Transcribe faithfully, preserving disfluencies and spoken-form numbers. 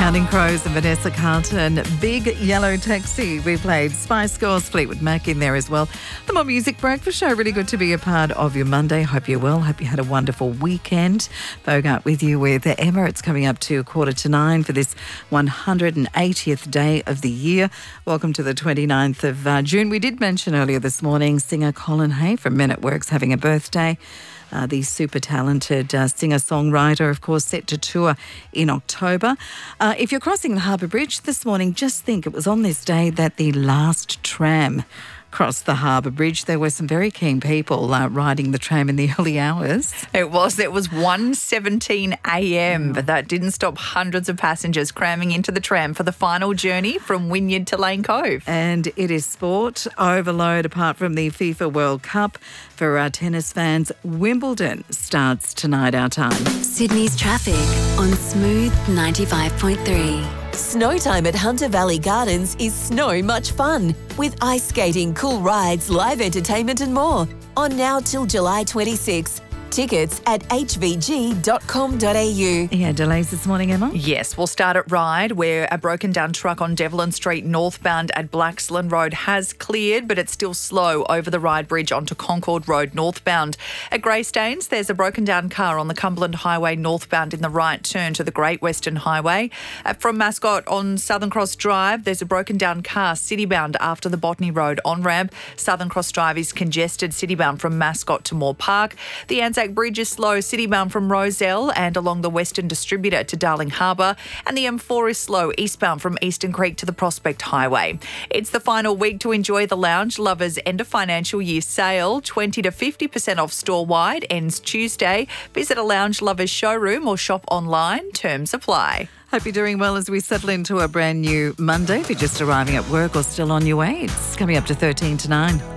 Counting Crows and Vanessa Carlton. Big Yellow Taxi. We played Spice Girls, Fleetwood Mac in there as well. The More Music Breakfast Show. Really good to be a part of your Monday. Hope you're well. Hope you had a wonderful weekend. Bogart with you with Emma. It's coming up to quarter to nine for this one hundred eightieth day of the year. Welcome to the twenty-ninth of uh, June. We did mention earlier this morning singer Colin Hay from Men at Work's having a birthday. Uh, the super talented uh, singer-songwriter, of course, set to tour in October. Uh, if you're crossing the Harbour Bridge this morning, just think it was on this day that the last tram crossed the Harbour Bridge. There were some very keen people uh, riding the tram in the early hours. It was. It was one seventeen a m, but that didn't stop hundreds of passengers cramming into the tram for the final journey from Wynyard to Lane Cove. And it is sport overload apart from the FIFA World Cup. For our tennis fans, Wimbledon starts tonight our time. Sydney's traffic on Smooth ninety-five point three. Snow time at Hunter Valley Gardens is snow much fun with ice skating, cool rides, live entertainment and more. On now till July twenty-sixth. Tickets at h v g dot com dot a u. Yeah, delays this morning, Emma? Yes, we'll start at Ryde, where a broken down truck on Devlin Street northbound at Blaxland Road has cleared, but it's still slow over the Ryde Bridge onto Concord Road northbound. At Greystanes, there's a broken down car on the Cumberland Highway northbound in the right turn to the Great Western Highway. Uh, from Mascot on Southern Cross Drive, there's a broken down car citybound after the Botany Road on-ramp. Southern Cross Drive is congested citybound from Mascot to Moore Park. The Anzac Bridge is slow citybound from Roselle and along the Western Distributor to Darling Harbour, and the M four is slow eastbound from Eastern Creek to the Prospect Highway. It's the final week to enjoy the Lounge Lovers end of financial year sale. twenty to fifty percent off store-wide, ends Tuesday. Visit a Lounge Lovers showroom or shop online. Terms apply. Hope you're doing well as we settle into a brand new Monday. If you're just arriving at work or still on your way, it's coming up to thirteen to nine.